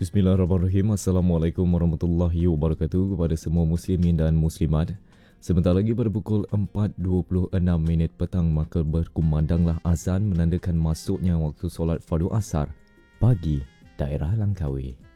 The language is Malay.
Bismillahirrahmanirrahim. Assalamualaikum warahmatullahi wabarakatuh kepada semua muslimin dan muslimat. Sebentar lagi pada pukul 4.26 petang maka berkumandanglah azan menandakan masuknya waktu solat fardu asar bagi daerah Langkawi.